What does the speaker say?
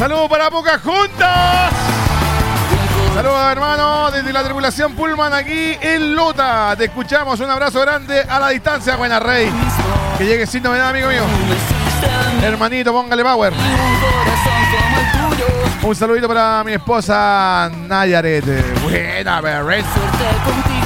Saludos para Pocahontas. Saludos, hermano, desde la tripulación Pullman aquí en Lota. Te escuchamos. Un abrazo grande a la distancia. Buena, Rey. Que llegue sin novedad, amigo mío. Hermanito, póngale power. Un saludito para mi esposa Nayaret. Buena, Berret.